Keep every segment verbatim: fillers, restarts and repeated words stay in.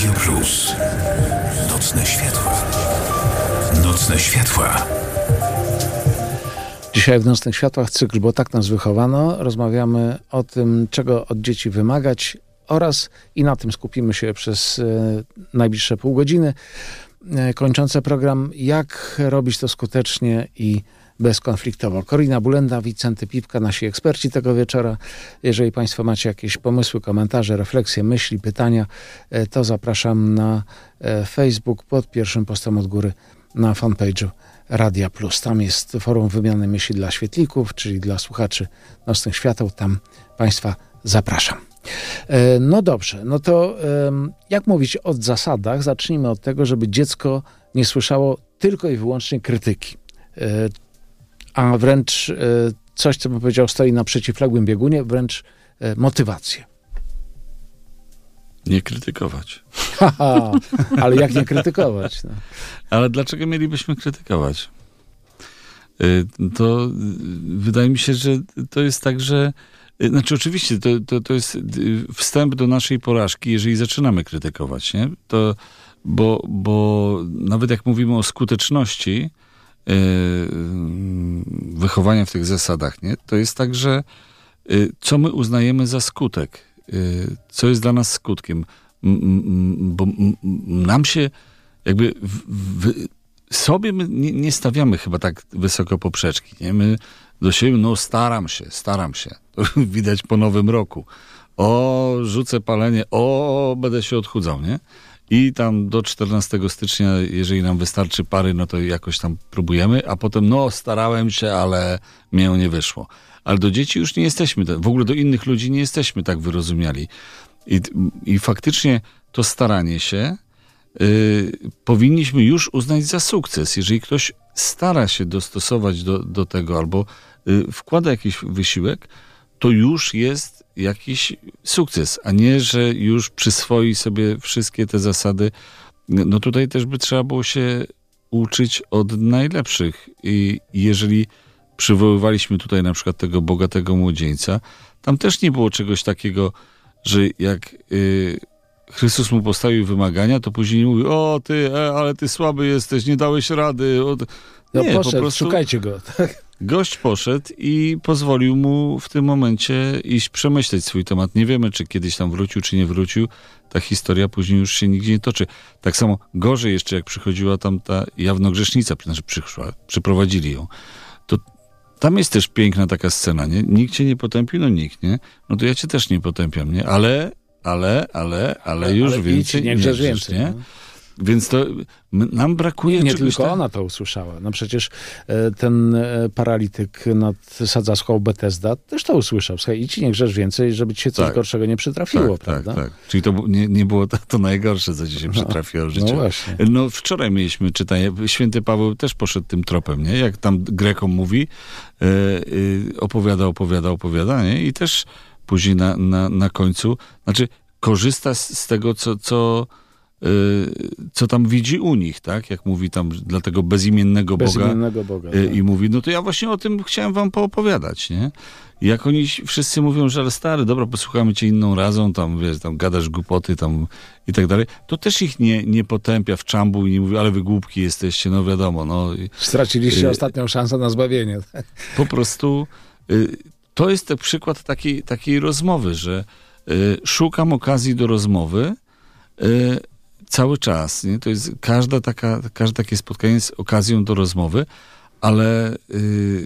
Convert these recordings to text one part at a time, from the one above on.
Radio Plus. Nocne światła. Nocne światła. Dzisiaj w Nocnych Światłach cykl, bo tak nas wychowano. Rozmawiamy o tym, czego od dzieci wymagać oraz i na tym skupimy się przez e, najbliższe pół godziny. E, kończące program, jak robić to skutecznie i bezkonfliktowo. Korina Bulenda, Wicenty Pipka, nasi eksperci tego wieczora. Jeżeli Państwo macie jakieś pomysły, komentarze, refleksje, myśli, pytania, e, to zapraszam na e, Facebook pod pierwszym postem od góry na fanpage'u Radia Plus. Tam jest forum wymiany myśli dla świetlików, czyli dla słuchaczy Nocnych Świateł. Tam Państwa zapraszam. E, no dobrze, no to e, jak mówić o zasadach? Zacznijmy od tego, żeby dziecko nie słyszało tylko i wyłącznie krytyki. E, a wręcz e, coś, co bym powiedział, stoi na przeciwległym biegunie, wręcz e, motywację. Nie krytykować. Haha, ale jak nie krytykować? No. Ale dlaczego mielibyśmy krytykować? To wydaje mi się, że to jest tak, że znaczy oczywiście to, to, to jest wstęp do naszej porażki, jeżeli zaczynamy krytykować, nie? To, bo, bo nawet jak mówimy o skuteczności yy, wychowania w tych zasadach, nie? To jest tak, że yy, co my uznajemy za skutek? Yy, co jest dla nas skutkiem? Bo nam się jakby w, w, sobie my nie, nie stawiamy chyba tak wysoko poprzeczki, nie? My do siebie, no staram się, staram się. To widać po nowym roku. O, rzucę palenie, o, będę się odchudzał, nie? I tam do czternastego stycznia, jeżeli nam wystarczy pary, no to jakoś tam próbujemy, a potem, no starałem się, ale mnie nie wyszło. Ale do dzieci już nie jesteśmy, w ogóle do innych ludzi nie jesteśmy tak wyrozumiali. I, i faktycznie to staranie się y, powinniśmy już uznać za sukces. Jeżeli ktoś stara się dostosować do, do tego albo y, wkłada jakiś wysiłek, to już jest jakiś sukces, a nie, że już przyswoi sobie wszystkie te zasady. No tutaj też by trzeba było się uczyć od najlepszych. I jeżeli przywoływaliśmy tutaj na przykład tego bogatego młodzieńca, tam też nie było czegoś takiego, że jak y, Chrystus mu postawił wymagania, to później mówi, o ty, e, ale ty słaby jesteś, nie dałeś rady. O, no nie, poszedł, po prostu szukajcie go. Gość poszedł i pozwolił mu w tym momencie iść przemyśleć swój temat. Nie wiemy, czy kiedyś tam wrócił, czy nie wrócił. Ta historia później już się nigdzie nie toczy. Tak samo gorzej jeszcze, jak przychodziła tam ta jawnogrzesznica, znaczy przyszła, przyprowadzili ją. To tam jest też piękna taka scena, nie? Nikt cię nie potępił, no nikt, nie? No to ja cię też nie potępiam, nie? Ale, ale, ale, ale już ale więcej, nie grzesz więcej, nie? No. Więc to nam brakuje... Nie, nie czegoś tylko tam... ona to usłyszała. No przecież e, ten e, paralityk nad Sadzawską Betesda też to usłyszał. Słuchaj, idź nie grzesz więcej, żeby ci się coś tak. gorszego nie przytrafiło, tak, prawda? Tak, tak. Czyli to nie, nie było to, to najgorsze, co ci się przytrafiło w życiu. No właśnie. No wczoraj mieliśmy czytanie. Święty Paweł też poszedł tym tropem, nie? Jak tam Grekom mówi, e, e, opowiada, opowiada, opowiada, nie? I też później na, na, na końcu, znaczy korzysta z, z tego, co... co co tam widzi u nich, tak? Jak mówi tam dla tego bezimiennego, bezimiennego Boga, Boga tak. I mówi, no to ja właśnie o tym chciałem wam poopowiadać, nie? I jak oni wszyscy mówią, że ale stary, dobra, posłuchamy cię inną razą, tam wiesz, tam gadasz głupoty, tam i tak dalej, to też ich nie, nie potępia w czambu i nie mówi, ale wy głupki jesteście, no wiadomo, no. Straciliście y, ostatnią szansę na zbawienie. Po prostu y, to jest ten przykład takiej, takiej rozmowy, że y, szukam okazji do rozmowy, y, cały czas, nie? To jest każda taka, każde takie spotkanie jest okazją do rozmowy, ale yy,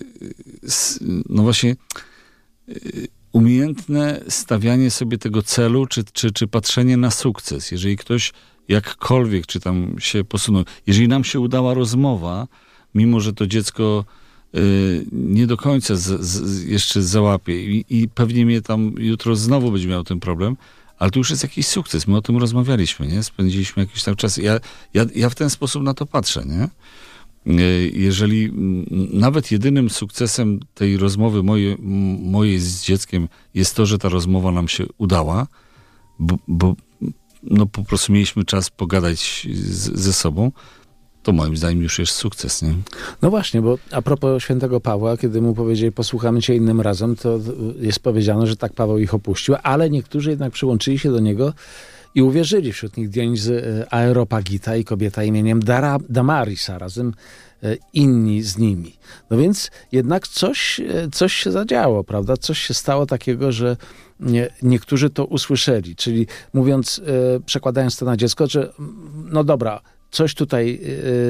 no właśnie yy, umiejętne stawianie sobie tego celu, czy, czy, czy patrzenie na sukces. Jeżeli ktoś jakkolwiek, czy tam się posunął, jeżeli nam się udała rozmowa, mimo że to dziecko yy, nie do końca z, z, jeszcze załapie i, i pewnie mnie tam jutro znowu będzie miał ten problem, ale to już jest jakiś sukces. My o tym rozmawialiśmy, nie? Spędziliśmy jakiś tam czas. Ja, ja, ja w ten sposób na to patrzę, nie? Jeżeli nawet jedynym sukcesem tej rozmowy mojej, mojej z dzieckiem jest to, że ta rozmowa nam się udała, bo, bo no po prostu mieliśmy czas pogadać z, ze sobą, to moim zdaniem już jest sukces, nie? No właśnie, bo a propos świętego Pawła, kiedy mu powiedzieli, posłuchamy cię innym razem, to jest powiedziane, że tak Paweł ich opuścił, ale niektórzy jednak przyłączyli się do niego I uwierzyli wśród nich Dionizy Areopagita i kobieta imieniem Dara, Damaris, a razem inni z nimi. No więc jednak coś, coś się zadziało, prawda? Coś się stało takiego, że nie, niektórzy to usłyszeli. Czyli mówiąc, przekładając to na dziecko, że no dobra, coś tutaj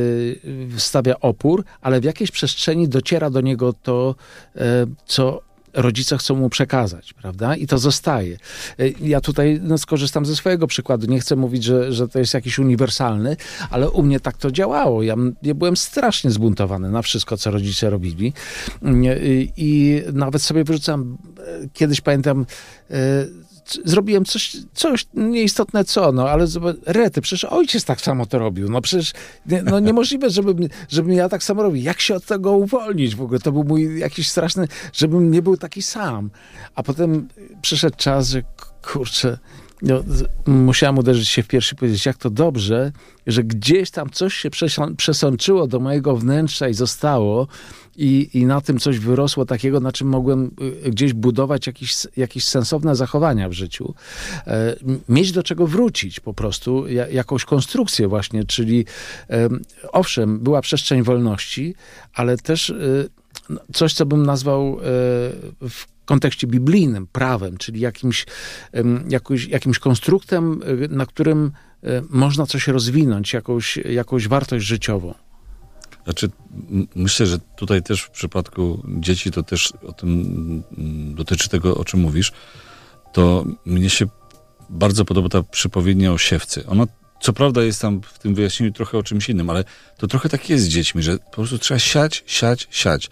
yy, stawia opór, ale w jakiejś przestrzeni dociera do niego to, yy, co rodzice chcą mu przekazać, prawda? I to zostaje. Yy, ja tutaj no, skorzystam ze swojego przykładu. Nie chcę mówić, że, że to jest jakiś uniwersalny, ale u mnie tak to działało. Ja, ja byłem strasznie zbuntowany na wszystko, co rodzice robili. Yy, I nawet sobie wyrzucam, yy, kiedyś pamiętam, yy, zrobiłem coś, coś nieistotne co, no ale rety, przecież ojciec tak samo to robił. No przecież nie, no niemożliwe, żebym, żebym ja tak samo robił. Jak się od tego uwolnić w ogóle? To był mój jakiś straszny, żebym nie był taki sam. A potem przyszedł czas, że kurczę, no, musiałem uderzyć się w piersi i powiedzieć, jak to dobrze, że gdzieś tam coś się przesączyło do mojego wnętrza i zostało i, i na tym coś wyrosło takiego, na czym mogłem gdzieś budować jakieś, jakieś sensowne zachowania w życiu. E, mieć do czego wrócić po prostu, ja, jakąś konstrukcję właśnie, czyli e, owszem, była przestrzeń wolności, ale też e, coś, co bym nazwał e, w kontekście biblijnym, prawem, czyli jakimś, jakimś, jakimś konstruktem, na którym można coś rozwinąć, jakąś, jakąś wartość życiową. Znaczy, myślę, że tutaj też w przypadku dzieci to też o tym dotyczy tego, o czym mówisz. To mnie się bardzo podoba ta przypowiednia o siewcy. Ona co prawda jest tam w tym wyjaśnieniu trochę o czymś innym, ale to trochę tak jest z dziećmi, że po prostu trzeba siać, siać, siać.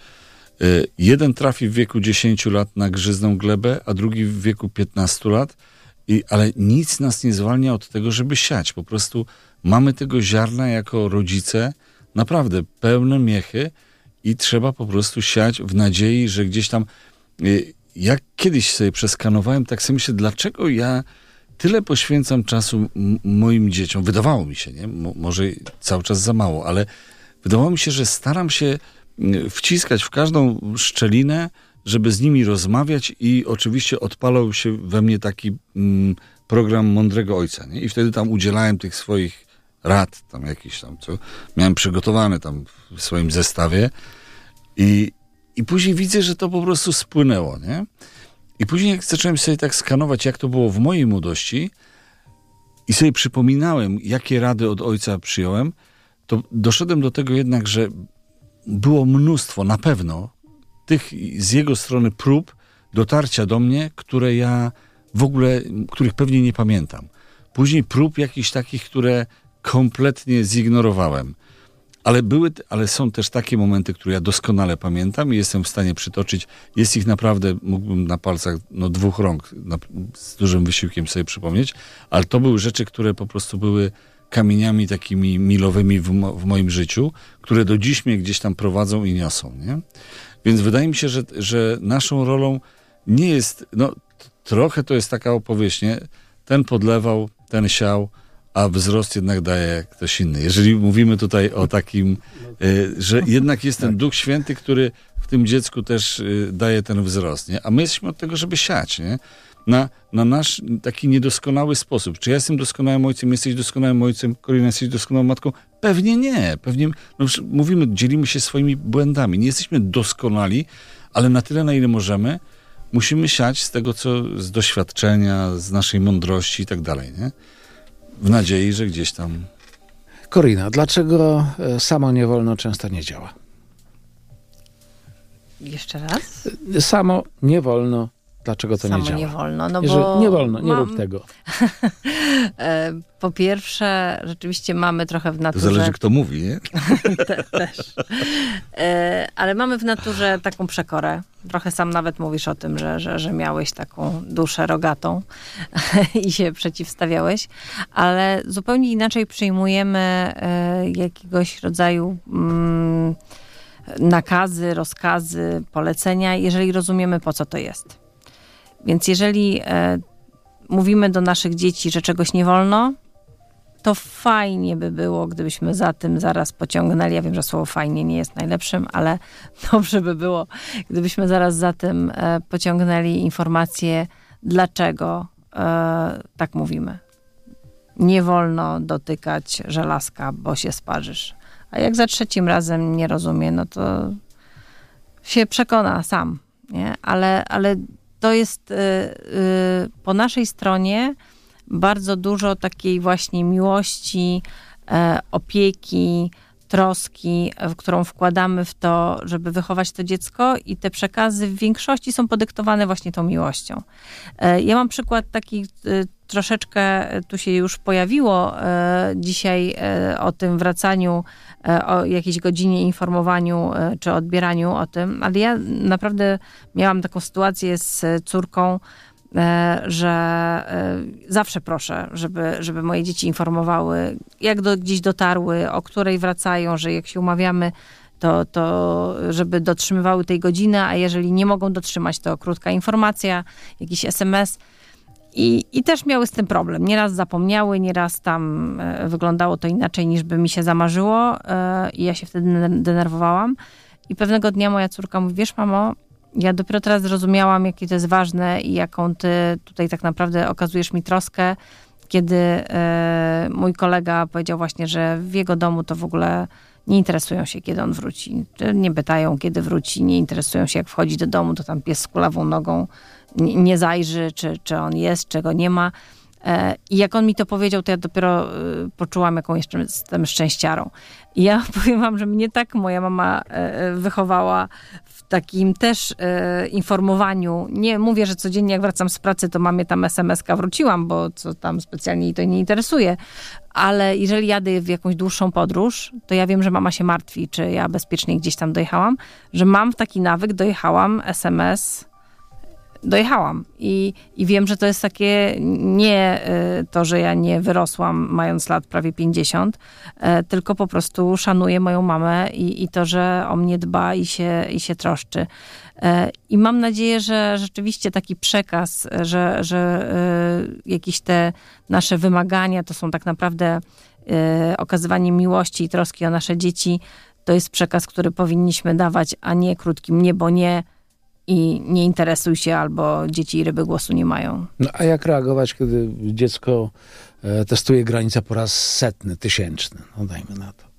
Jeden trafi w wieku dziesięciu lat na grzyzną glebę, a drugi w wieku piętnastu lat, i, ale nic nas nie zwalnia od tego, żeby siać. Po prostu mamy tego ziarna jako rodzice naprawdę pełne miechy i trzeba po prostu siać w nadziei, że gdzieś tam... Jak kiedyś sobie przeskanowałem, tak sobie myślę, dlaczego ja tyle poświęcam czasu m- moim dzieciom. Wydawało mi się, nie? Mo- może cały czas za mało, ale wydawało mi się, że staram się wciskać w każdą szczelinę, żeby z nimi rozmawiać i oczywiście odpalał się we mnie taki mm, program Mądrego Ojca, nie? I wtedy tam udzielałem tych swoich rad, tam jakieś tam, co miałem przygotowane tam w swoim zestawie i, i później widzę, że to po prostu spłynęło, nie? I później jak zacząłem sobie tak skanować, jak to było w mojej młodości i sobie przypominałem, jakie rady od ojca przyjąłem, to doszedłem do tego jednak, że było mnóstwo, na pewno, tych z jego strony prób dotarcia do mnie, które ja w ogóle, których pewnie nie pamiętam. Później prób jakichś takich, które kompletnie zignorowałem. Ale były, ale są też takie momenty, które ja doskonale pamiętam i jestem w stanie przytoczyć. Jest ich naprawdę, mógłbym na palcach no, dwóch rąk na, z dużym wysiłkiem sobie przypomnieć, ale to były rzeczy, które po prostu były kamieniami takimi milowymi w, mo- w moim życiu, które do dziś mnie gdzieś tam prowadzą i niosą, nie? Więc wydaje mi się, że, że naszą rolą nie jest, no t- trochę to jest taka opowieść, nie? Ten podlewał, ten siał, a wzrost jednak daje ktoś inny. Jeżeli mówimy tutaj o takim, y, że jednak jest ten Duch Święty, który w tym dziecku też y, daje ten wzrost, nie? A my jesteśmy od tego, żeby siać, nie? Na, na nasz taki niedoskonały sposób. Czy ja jestem doskonałym ojcem, jesteś doskonałym ojcem, Korina, jesteś doskonałą matką? Pewnie nie. Pewnie, no, mówimy, dzielimy się swoimi błędami. Nie jesteśmy doskonali, ale na tyle, na ile możemy, musimy siać z tego, co z doświadczenia, z naszej mądrości i tak dalej, nie? W nadziei, że gdzieś tam... Korina, dlaczego samo nie wolno często nie działa? Jeszcze raz? Samo nie wolno. Dlaczego to Samo nie działa? nie wolno, no Jeżeli bo... nie wolno, nie mam... rób tego. Po pierwsze, rzeczywiście mamy trochę w naturze... To zależy, kto mówi, nie? Te, też. Ale mamy w naturze taką przekorę. Trochę sam nawet mówisz o tym, że, że, że miałeś taką duszę rogatą i się przeciwstawiałeś, ale zupełnie inaczej przyjmujemy jakiegoś rodzaju mm, nakazy, rozkazy, polecenia, jeżeli rozumiemy, po co to jest. Więc jeżeli e, mówimy do naszych dzieci, że czegoś nie wolno, to fajnie by było, gdybyśmy za tym zaraz pociągnęli. Ja wiem, że słowo fajnie nie jest najlepszym, ale dobrze by było, gdybyśmy zaraz za tym e, pociągnęli informację, dlaczego e, tak mówimy. nie wolno dotykać żelazka, bo się sparzysz. A jak za trzecim razem nie rozumie, no to się przekona sam, nie? Ale, ale to jest y, y, po naszej stronie bardzo dużo takiej właśnie miłości, y, opieki, troski, w którą wkładamy w to, żeby wychować to dziecko, i te przekazy w większości są podyktowane właśnie tą miłością. Y, ja mam przykład taki y, troszeczkę, tu się już pojawiło e, dzisiaj e, o tym wracaniu, e, o jakiejś godzinie informowaniu e, czy odbieraniu o tym, ale ja naprawdę miałam taką sytuację z córką, e, że e, zawsze proszę, żeby, żeby moje dzieci informowały, jak do, gdzieś dotarły, o której wracają, że jak się umawiamy, to, to żeby dotrzymywały tej godziny, a jeżeli nie mogą dotrzymać, to krótka informacja, jakiś es em es. I, I też miały z tym problem. Nieraz zapomniały, nieraz tam e, wyglądało to inaczej, niż by mi się zamarzyło e, i ja się wtedy denerwowałam. I pewnego dnia moja córka mówi, wiesz mamo, ja dopiero teraz zrozumiałam, jakie to jest ważne i jaką ty tutaj tak naprawdę okazujesz mi troskę, kiedy e, mój kolega powiedział właśnie, że w jego domu to w ogóle nie interesują się, kiedy on wróci. Nie pytają, kiedy wróci, nie interesują się, jak wchodzi do domu, to tam pies z kulawą nogą nie zajrzy, czy, czy on jest, czego nie ma. I jak on mi to powiedział, to ja dopiero poczułam, jaką jeszcze jestem szczęściarą. I ja powiem wam, że mnie tak moja mama wychowała w takim też informowaniu. Nie mówię, że codziennie jak wracam z pracy, to mamie tam es em eska wróciłam, bo co tam specjalnie jej to nie interesuje. Ale jeżeli jadę w jakąś dłuższą podróż, to ja wiem, że mama się martwi, czy ja bezpiecznie gdzieś tam dojechałam, że mam taki nawyk, dojechałam, es em es, dojechałam. I, I wiem, że to jest takie nie to, że ja nie wyrosłam mając lat prawie pięćdziesiąt, tylko po prostu szanuję moją mamę i, i to, że o mnie dba i się, i się troszczy. I mam nadzieję, że rzeczywiście taki przekaz, że, że jakieś te nasze wymagania to są tak naprawdę okazywanie miłości i troski o nasze dzieci. To jest przekaz, który powinniśmy dawać, a nie krótkim nie, bo nie, i nie interesuj się, albo dzieci i ryby głosu nie mają. No a jak reagować, kiedy dziecko e, testuje granicę po raz setny, tysięczny? No dajmy na to.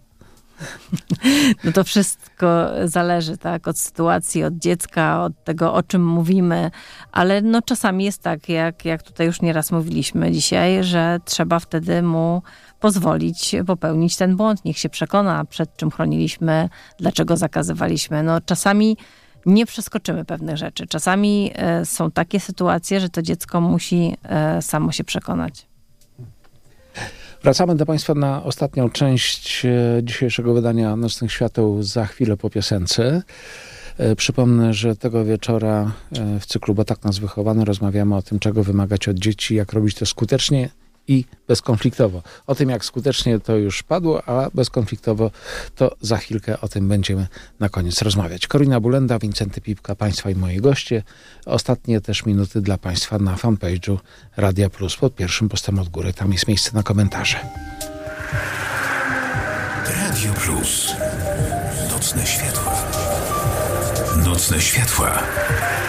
No to wszystko zależy, tak, od sytuacji, od dziecka, od tego, o czym mówimy, ale no czasami jest tak, jak, jak tutaj już nieraz mówiliśmy dzisiaj, że trzeba wtedy mu pozwolić popełnić ten błąd. Niech się przekona, przed czym chroniliśmy, dlaczego zakazywaliśmy. No czasami nie przeskoczymy pewnych rzeczy. Czasami e, są takie sytuacje, że to dziecko musi e, samo się przekonać. Wracamy do Państwa na ostatnią część e, dzisiejszego wydania Nocnych Świateł za chwilę po piosence. E, przypomnę, że tego wieczora e, w cyklu Bo tak nas wychowano rozmawiamy o tym, czego wymagać od dzieci, jak robić to skutecznie i bezkonfliktowo. O tym, jak skutecznie, to już padło, a bezkonfliktowo to za chwilkę o tym będziemy na koniec rozmawiać. Korina Bulenda, Wincenty Pipka, Państwa i moi goście. Ostatnie też minuty dla Państwa na fanpage'u Radia Plus pod pierwszym postem od góry. Tam jest miejsce na komentarze. Radio Plus. Nocne światła. Nocne światła.